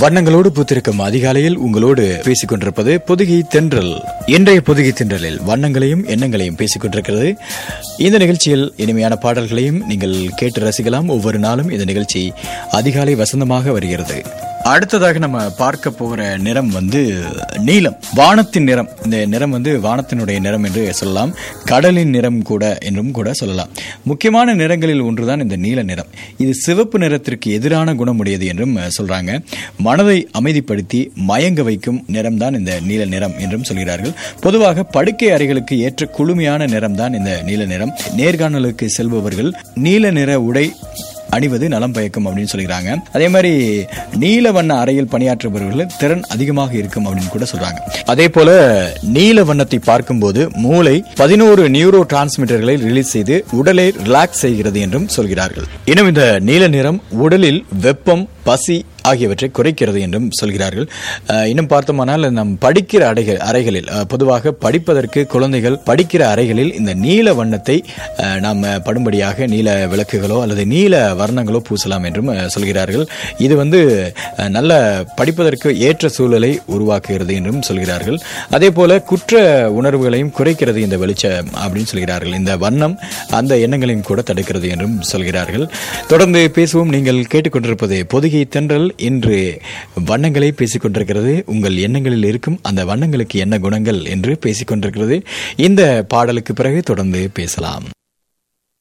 வண்ணங்களோடு பூத்திருக்கும் அதிகாலையில் உங்களோடு பேசிக் கொண்டிருப்பது பொதிகை தென்றல். இன்றைய பொதிகை தென்றலில் வண்ணங்களையும் எண்ணங்களையும் பேசிக் கொண்டிருக்கிறது. இந்த நிகழ்ச்சியில் இனிமையான பாடல்களையும் நீங்கள் கேட்டு ரசிக்கலாம். ஒவ்வொரு நாளும் இந்த நிகழ்ச்சி அதிகாலை வசந்தமாக வருகிறது. அடுத்ததாக நம்ம பார்க்க போகிற நிறம் நீலம், வானத்தின் நிறம். இந்த நிறம் வானத்தினுடைய நிறம் என்று சொல்லலாம், கடலின் நிறம் கூட என்றும் கூட சொல்லலாம். முக்கியமான நிறங்களில் ஒன்றுதான் இந்த நீல நிறம். இது சிவப்பு நிறத்திற்கு எதிரான குணமுடையது என்றும் சொல்றாங்க. மனதை அமைதிப்படுத்தி மயங்க வைக்கும் நிறம் தான் இந்த நீல நிறம் என்றும் சொல்கிறார்கள். பொதுவாக படுக்கை அறைகளுக்கு ஏற்ற குளுமையான நிறம் தான் இந்த நீல நிறம். நேர்காணலுக்கு செல்பவர்கள் நீல நிற உடை அணிவது நலம் பயக்கும் அப்படின்னு சொல்லிக்கிறாங்க. அதே மாதிரி நீல வண்ண அறையில் பணியாற்றுபவர்கள் திறன் அதிகமாக இருக்கும் அப்படின்னு கூட சொல்றாங்க. அதே போல நீல வண்ணத்தை பார்க்கும்போது மூளை 11 நியூரோ டிரான்ஸ்மிட்டர்களை ரிலீஸ் செய்து உடலை ரிலாக்ஸ் செய்கிறது என்றும் சொல்கிறார்கள். இன்னும் இந்த நீல நிறம் உடலில் வெப்பம், பசி ஆகியவற்றை குறைக்கிறது என்றும் சொல்கிறார்கள். இன்னும் பார்த்தோமானால் நம் படிக்கிற அறைகளில் பொதுவாக படிப்பதற்கு குழந்தைகள் படிக்கிற அறைகளில் இந்த நீல வண்ணத்தை நாம் படும்படியாக நீல விளக்குகளோ அல்லது நீல வர்ணங்களோ பூசலாம் என்றும் சொல்கிறார்கள். இது நல்ல படிப்பதற்கு ஏற்ற சூழலை உருவாக்குகிறது என்றும் சொல்கிறார்கள். அதே போல குற்ற உணர்வுகளையும் குறைக்கிறது இந்த வெளிச்சம் அப்படின்னு சொல்கிறார்கள். இந்த வண்ணம் அந்த எண்ணங்களையும் கூட தடுக்கிறது என்றும் சொல்கிறார்கள். தொடர்ந்து பேசுவோம். நீங்கள் கேட்டுக்கொண்டிருப்பது பொதிகை தென்றல். இன்று வண்ணங்களை பேசிக் கொண்டிருக்கிறது. உங்கள் எண்ணங்களில் இருக்கும் அந்த வண்ணங்களுக்கு என்ன குணங்கள் என்று பேசிக் கொண்டிருக்கிறது. இந்த பாடலுக்கு பிறகு தொடர்ந்து பேசலாம்.